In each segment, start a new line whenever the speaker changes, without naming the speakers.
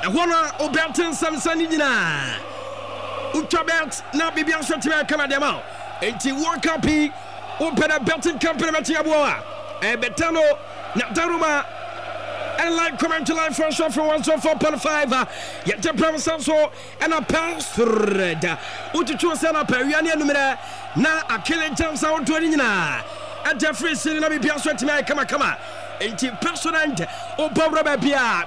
ɛhɔna obelten samsani nyina utwa belt na bibia so teme kama de ma enti World Cup open a belting company betia boa betano na daruma and like comment to live first from 104.5 yet the promise so and a pass red utu sana pa wiane numera na akele chance out 20 na at the free city na bibia so teme kama enti personal o bobra bebia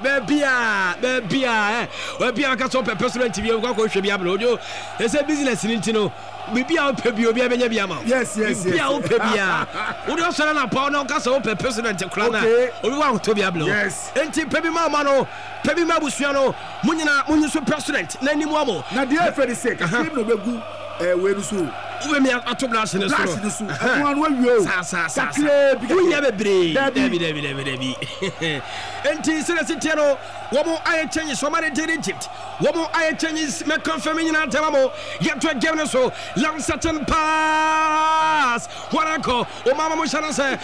ka so personal tv ko hwe bia bro ojo e say business ni ntino bibia o pe bi obi abenya bia ma
yes
bibia o pe bia o do so na pa no ka so pe personal kura na obi wa to bia bro enti pe bi ma no pe bi ma busua no munyi so personal na ni mu amo
na dey for the sake him no begu we do so
we me ato blast ne so
everyone we yo
sa we ya bebre David enti se no wo mo aye changes so many did Egypt wo mo aye changes me confirm nyina tamamo yet to game so long certain pass warako o mama mo shana say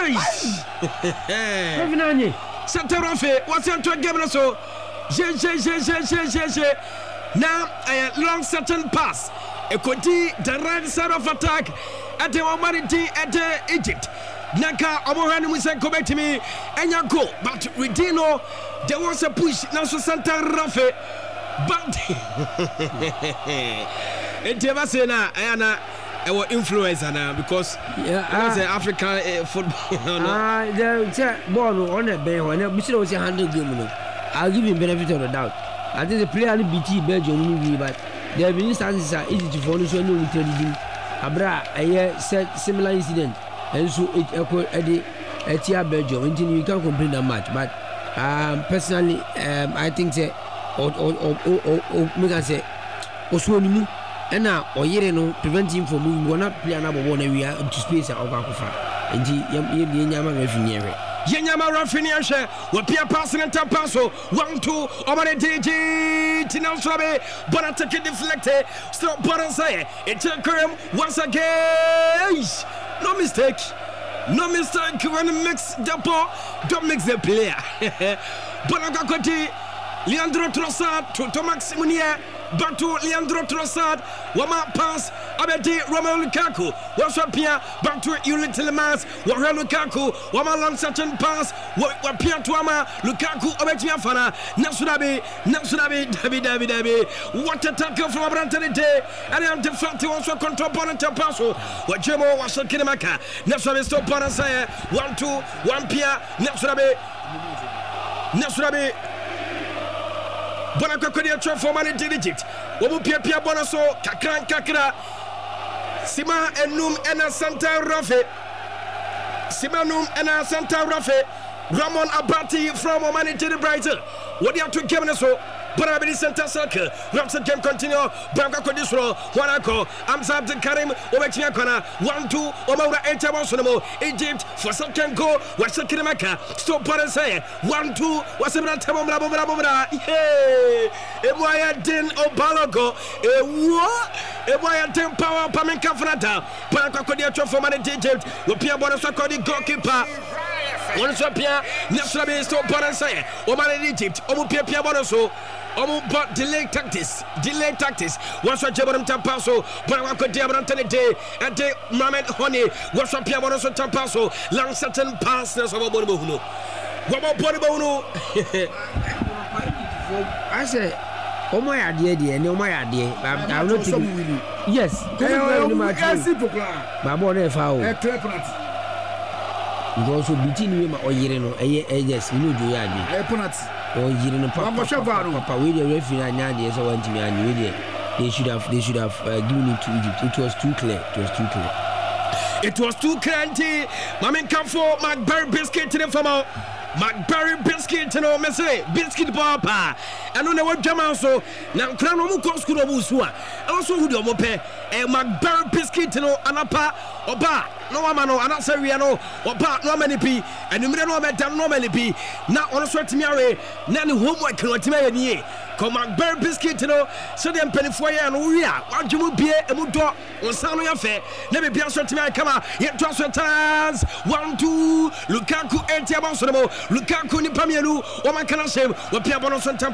Revinanye
Santarofe what's to game so je now long certain pass ekoti the right side of attack at the humanity at Egypt naka omohani mu sen kobetimi enya go but Redino there was a push now so Santarofe but enti say na ayana our influencer now because that's African football
the ball on the bench when we should also handle game no I'll give him benefit of the doubt I think the player BT Belgium will but there have been instances that Egypt for no no trading abra a similar incident and so it equal Belgium until you can't complain that much but personally I think say or make I say oswonimu ena oyere no prevent him from moving gonna play another one area into space or bakofa and ye nyama refinyere
Yenyama Rafinha she wapia passing and tap passo 1-2 over the DG Tinausrabe but attack deflected stop button say it took him once again no mistake when mix the ball don't mix the player but Agakoti Leandro Trossard to Thomas Munier back to Leandro Trossard wama pass abedi Romelu Lukaku wasapia back to Yuri Tillemans Romelu Lukaku wama long certain pass wapia to ama Lukaku abeti afana Nasudabi David what a tackle from Abrantani day and I'm deflecting also control opponent passo wajemo washakinamaka Nasudabi stop on say 1-2 1 pia Nasudabi Bona kwakwadi for man in Egypt. Womu pia bona so kakra. Sima enum ena Santa Rafe. Ramon Abati from Omanity the Brighton. What do you have to give us so? But I believe center circle. Ramson can continue. Branca Codisro, Wanako, Amzab Karim, Ometia Kona, 1-2, Omara Etabosonamo, Egypt for second goal, was Sakimaka, stop Potter say, 1-2, was a Tamabra, hey, Eboya Din Obalago, Eboya Din Power Pamenka Frata, Branca Codia for Man in Egypt, Lupia Bonasakodi goalkeeper. One Sapia, Nasabi stop Potter say, Oman in Egypt, Omupia Bonoso. But delay tactics. Once I jab on Tampaso, but I could jab on Day and take Mohamed Honey. What's up, Piabonos and Tampaso? Long certain passes of a Bono. What about Bono?
I say, oh, my idea, no, my idea. I'm not saying, yes, my boy, foul. You also between him or Yereno, yes, you know, you are. Or you know, Papa, we the referee and so went to me and they should have given it to Egypt. It was too clear.
It was too clear. Mamin come for McBurry biscuit to the farmer. McBurry biscuit to no message. Biscuit papa. And on the word Jamal so now Cranomu Cosco Busua. Also, who do mope a McBurry biscuit to no anapa or bar. No amano, anasariano, or part no many p, and you know better no many p. Now on a sort of me, none homework cannot me. Come on, bear biscuit, so then penny for you and we are. What you will be a mudo on Sano Affair. Never be a sort of me, come on, yet transfer times 1-2 Lukaku and Tiabosamo, Lukaku Nipamielu, or my can I say, what Piabonos and